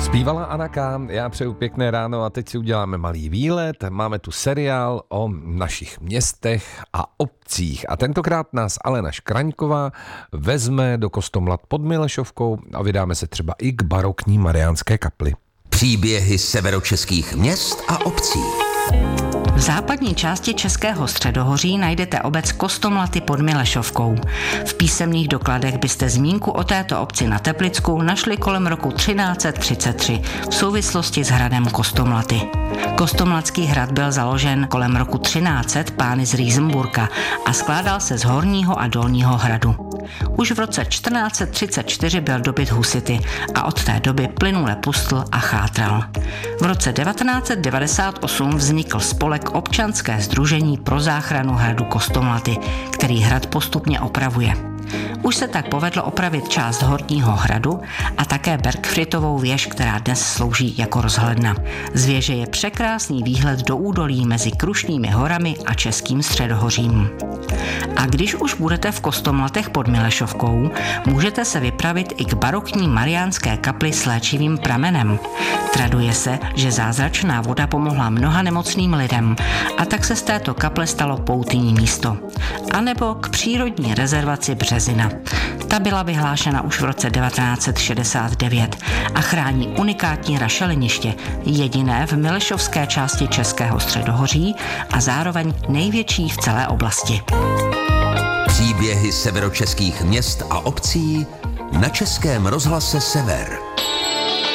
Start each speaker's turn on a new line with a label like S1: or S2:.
S1: Zpívala Anna K., já přeju pěkné ráno a teď si uděláme malý výlet. Máme tu seriál o našich městech a obcích a tentokrát nás Alena Škraňková vezme do Kostomlat pod Milešovkou a vydáme se třeba i k barokní Mariánské kapli.
S2: Příběhy severočeských měst a obcí.
S3: V západní části Českého středohoří najdete obec Kostomlaty pod Milešovkou. V písemných dokladech byste zmínku o této obci na Teplicku našli kolem roku 1333 v souvislosti s hradem Kostomlaty. Kostomlatský hrad byl založen kolem roku 1300 pány z Rýsenburka a skládal se z horního a dolního hradu. Už v roce 1434 byl dobyt husity a od té doby plynule pustl a chátral. V roce 1998 vznikl spolek Občanské sdružení pro záchranu hradu Kostomlaty, který hrad postupně opravuje. Už se tak povedlo opravit část horního hradu a také Bergfritovou věž, která dnes slouží jako rozhledna. Z věže je překrásný výhled do údolí mezi Krušnými horami a Českým středohořím. A když už budete v Kostomlatech pod Milešovkou, můžete se vypravit i k barokní Mariánské kapli s léčivým pramenem. Traduje se, že zázračná voda pomohla mnoha nemocným lidem a tak se z této kaple stalo poutní místo. A nebo k přírodní rezervaci Březina. Ta byla vyhlášena už v roce 1969 a chrání unikátní rašeliniště, jediné v milešovské části Českého středohoří a zároveň největší v celé oblasti.
S2: Příběhy severočeských měst a obcí na Českém rozhlase Sever.